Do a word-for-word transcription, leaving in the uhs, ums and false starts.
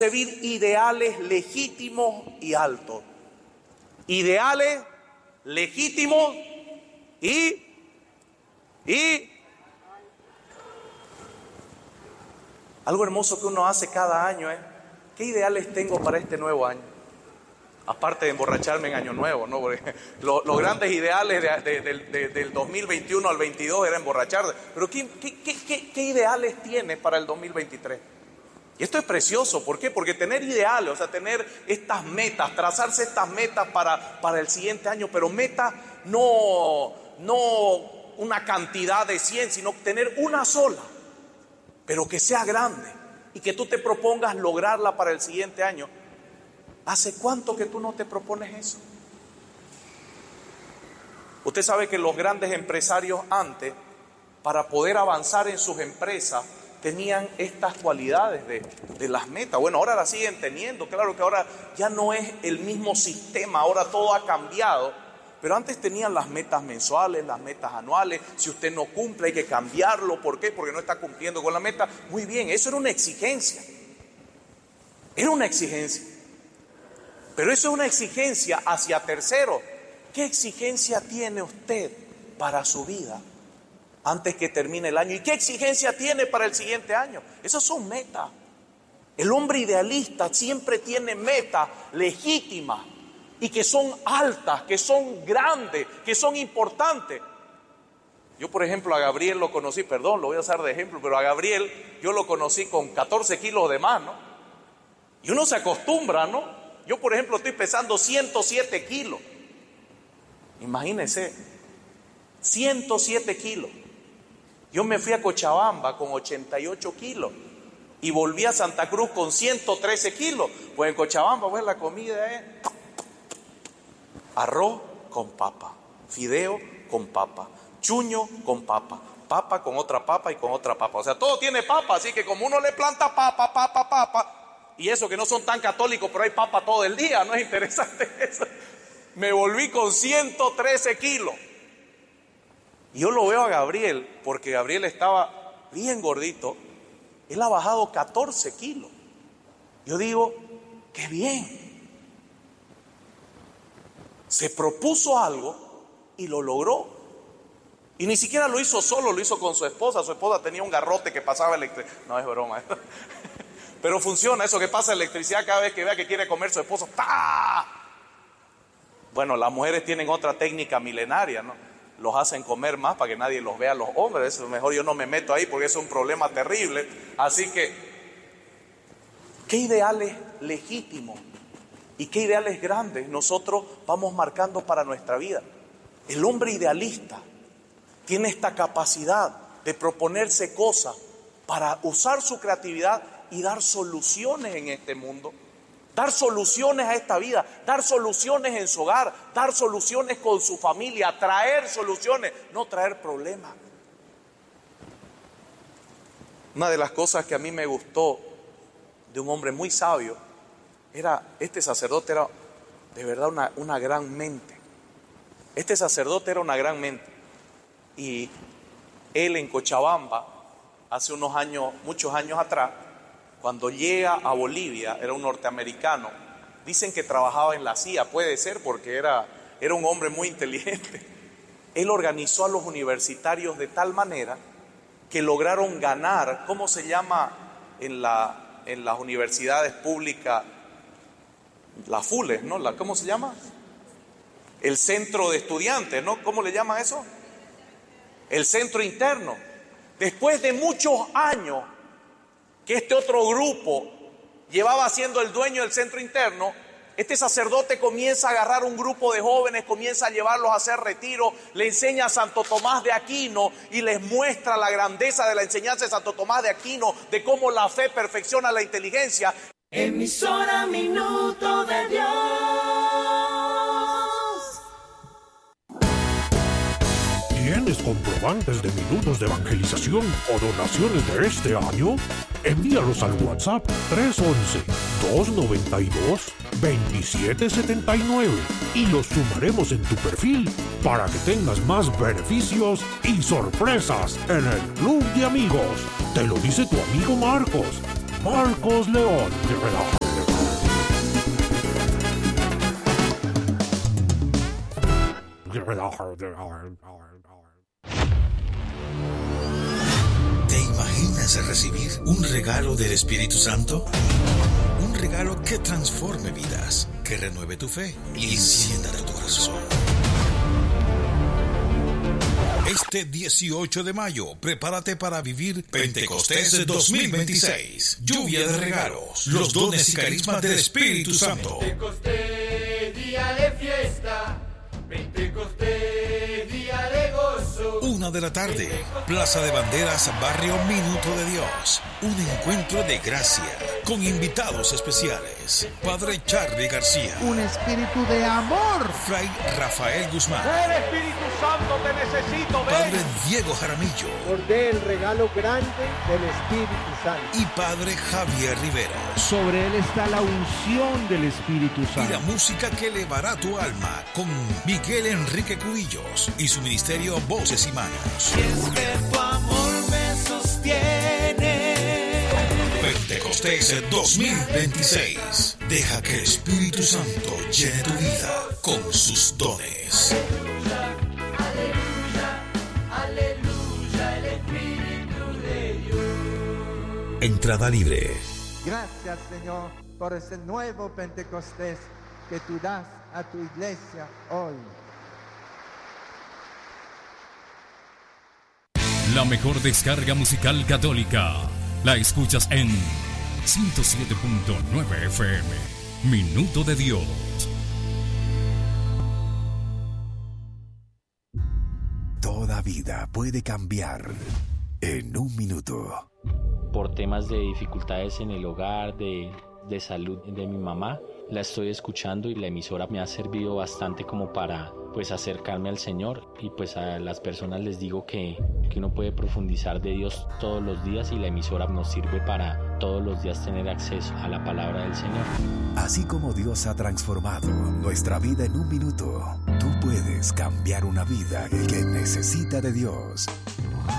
concebir ideales legítimos y altos. Ideales legítimos y, y algo hermoso que uno hace cada año es, ¿qué ideales tengo para este nuevo año? Aparte de emborracharme en año nuevo, ¿no? Porque los, los grandes ideales de, de, de, de, del dos mil veintiuno al veintidós era emborracharse. Pero ¿qué, qué, qué, qué ideales tienes para el dos mil veintitrés? Y esto es precioso, ¿por qué? Porque tener ideales, o sea, tener estas metas, trazarse estas metas para, para el siguiente año, pero metas no, no una cantidad de cien, sino tener una sola, pero que sea grande y que tú te propongas lograrla para el siguiente año. ¿Hace cuánto que tú no te propones eso? Usted sabe que los grandes empresarios antes, para poder avanzar en sus empresas, tenían estas cualidades de, de las metas. Bueno, ahora las siguen teniendo. Claro que ahora ya no es el mismo sistema, ahora todo ha cambiado. Pero antes tenían las metas mensuales, las metas anuales. Si usted no cumple hay que cambiarlo. ¿Por qué? Porque no está cumpliendo con la meta. Muy bien, eso era una exigencia. Era una exigencia. Pero eso es una exigencia hacia terceros. ¿Qué exigencia tiene usted para su vida antes que termine el año? ¿Y qué exigencia tiene para el siguiente año? Esas son metas. El hombre idealista siempre tiene metas legítimas y que son altas, que son grandes, que son importantes. Yo, por ejemplo, a Gabriel lo conocí, perdón, lo voy a usar de ejemplo, pero a Gabriel yo lo conocí con catorce kilos de más, ¿no? Y uno se acostumbra, ¿no? Yo, por ejemplo, estoy pesando ciento siete kilos. Imagínense, ciento siete kilos. Yo me fui a Cochabamba con ochenta y ocho kilos y volví a Santa Cruz con ciento trece kilos. Pues en Cochabamba, pues la comida es arroz con papa, fideo con papa, chuño con papa, papa con otra papa y con otra papa. O sea, todo tiene papa, así que como uno le planta papa, papa, papa, y eso que no son tan católicos, pero hay papa todo el día, ¿no es interesante eso? Me volví con ciento trece kilos. Y yo lo veo a Gabriel, porque Gabriel estaba bien gordito. Él ha bajado catorce kilos. Yo digo, qué bien. Se propuso algo y lo logró. Y ni siquiera lo hizo solo, lo hizo con su esposa. Su esposa tenía un garrote que pasaba electricidad. No, es broma. Pero funciona eso que pasa electricidad cada vez que vea que quiere comer su esposo. ¡Pah! Bueno, las mujeres tienen otra técnica milenaria, ¿no? Los hacen comer más para que nadie los vea, los hombres. Eso mejor yo no me meto ahí porque es un problema terrible. Así que, ¿qué ideales legítimos y qué ideales grandes nosotros vamos marcando para nuestra vida? El hombre idealista tiene esta capacidad de proponerse cosas para usar su creatividad y dar soluciones en este mundo. Dar soluciones a esta vida, dar soluciones en su hogar, dar soluciones con su familia, traer soluciones, no traer problemas. Una de las cosas que a mí me gustó de un hombre muy sabio era, este sacerdote era de verdad una, una gran mente. Este sacerdote era una gran mente. Y él en Cochabamba, hace unos años, muchos años atrás, cuando llega a Bolivia, era un norteamericano, dicen que trabajaba en la C I A, puede ser porque era, era un hombre muy inteligente. Él organizó a los universitarios de tal manera que lograron ganar, ¿cómo se llama en, la, en las universidades públicas? La FULES, ¿no? La, ¿Cómo se llama? El centro de estudiantes, ¿no? ¿Cómo le llaman eso? El centro interno. Después de muchos años que este otro grupo llevaba siendo el dueño del centro interno, este sacerdote comienza a agarrar un grupo de jóvenes, comienza a llevarlos a hacer retiro, le enseña a Santo Tomás de Aquino y les muestra la grandeza de la enseñanza de Santo Tomás de Aquino, de cómo la fe perfecciona la inteligencia. Emisora Minuto de Dios. ¿Tienes comprobantes de minutos de evangelización o donaciones de este año? Envíalos al WhatsApp tres once, dos noventa y dos, veintisiete setenta y nueve y los sumaremos en tu perfil para que tengas más beneficios y sorpresas en el Club de Amigos. Te lo dice tu amigo Marcos. Marcos León. ¿Te imaginas recibir un regalo del Espíritu Santo? Un regalo que transforme vidas, que renueve tu fe y encienda tu corazón. Este dieciocho de mayo, prepárate para vivir Pentecostés dos mil veintiséis. Lluvia de regalos, los dones y carismas del Espíritu Santo. Pentecostés, día de fiesta. Pentecostés, día de gozo. Una de la tarde, Plaza de Banderas, Barrio Minuto de Dios. Un encuentro de gracia con invitados especiales. Padre Charlie García. Un espíritu de amor. Fray Rafael Guzmán. ¡El Espíritu Santo te necesito! ¡Ven! Padre Diego Jaramillo. Bordé el regalo grande del Espíritu Santo. Y Padre Javier Rivera. Sobre él está la unción del Espíritu Santo. Y la música que elevará tu alma con Miguel Enrique Cubillos y su ministerio Voces y Manos. Y es que tu amor me sostiene. Pentecostés dos mil veintiséis. Deja que el Espíritu Santo llene tu vida con sus dones. Aleluya, aleluya, aleluya, el Espíritu de Dios. Entrada libre. Gracias, Señor, por ese nuevo Pentecostés que tú das a tu iglesia hoy. La mejor descarga musical católica la escuchas en ciento siete punto nueve F M. Minuto de Dios. Toda vida puede cambiar en un minuto. Por temas de dificultades en el hogar, de, de salud de mi mamá, la estoy escuchando y la emisora me ha servido bastante como para pues acercarme al Señor, y pues a las personas les digo que, que uno puede profundizar de Dios todos los días y la emisora nos sirve para todos los días tener acceso a la palabra del Señor. Así como Dios ha transformado nuestra vida en un minuto, tú puedes cambiar una vida que necesita de Dios.